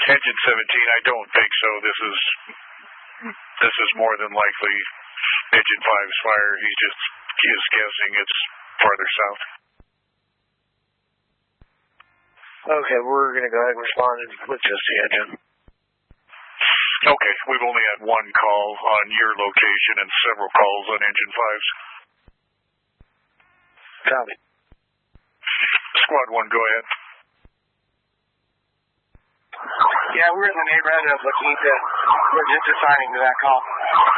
Engine 17, I don't think so. This is more than likely Engine 5's fire. He is guessing it's farther south. Okay, we're going to go ahead and respond with just the engine. Okay, we've only had one call on your location and several calls on Engine 5's. Copy. Squad 1, go ahead. Yeah, we're in the neighborhood of La Quinta. We're just assigning to that call.